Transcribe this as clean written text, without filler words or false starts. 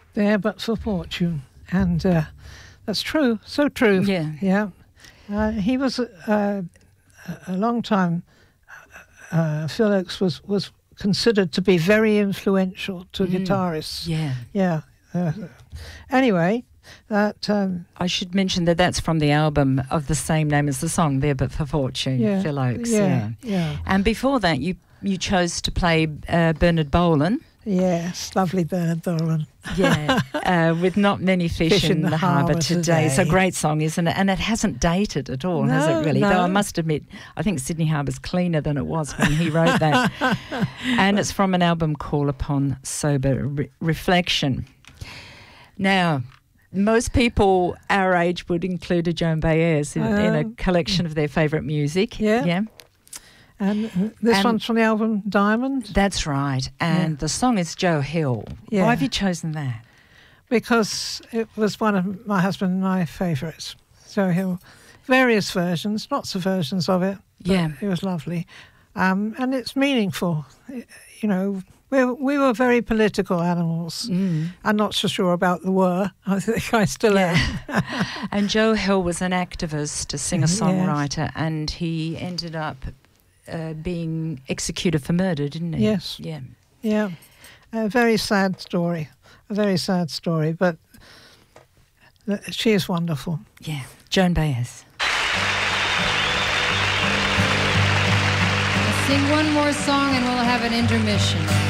there but for fortune. And that's true, so true. Yeah. Yeah. He was a long time, Phil Ochs was considered to be very influential to guitarists. Yeah. Yeah. Anyway, that... I should mention that that's from the album of the same name as the song, There But For Fortune, Yeah, Phil Ochs. yeah. And before that, you chose to play Bernard Bolin. Yes, lovely Bernard Bolin. Yeah, with Not Many Fish in the Harbour Today. It's a great song, isn't it? And it hasn't dated at all, has it really? No. Though I must admit, I think Sydney Harbour's cleaner than it was when he wrote that. And it's from an album called Upon Sober Reflection. Now, most people our age would include a Joan Baez in a collection of their favourite music. Yeah. And this one's from the album Diamond? That's right. And the song is Joe Hill. Yeah. Why have you chosen that? Because it was one of my husband and my favourites. Joe Hill. Various versions, lots of versions of it. Yeah. It was lovely. And it's meaningful. You know, we were very political animals. I'm not so sure about the were. I think I still am. And Joe Hill was an activist, a singer-songwriter, and he ended up being executed for murder, didn't he? Yes. Yeah. Yeah. A very sad story. But she is wonderful. Yeah. Joan Baez. I'll sing one more song and we'll have an intermission.